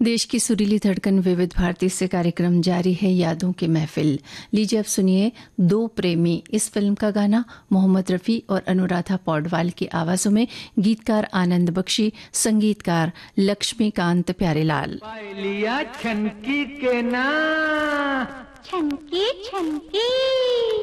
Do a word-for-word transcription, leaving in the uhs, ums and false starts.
देश की सुरीली धड़कन विविध भारती से कार्यक्रम जारी है यादों की महफिल। लीजिए अब सुनिए दो प्रेमी इस फिल्म का गाना मोहम्मद रफ़ी और अनुराधा पौडवाल की आवाजों में, गीतकार आनंद बख्शी, संगीतकार लक्ष्मीकांत प्यारेलाल। लिया छनकी के ना छनकी छनकी